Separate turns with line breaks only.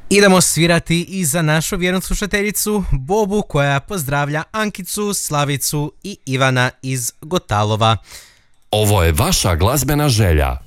Idemo svirati i za našu vjernu slušateljicu Bobu koja pozdravlja Ankicu, Slavicu i Ivana iz Gotalova.
Ovo je vaša glazbena želja.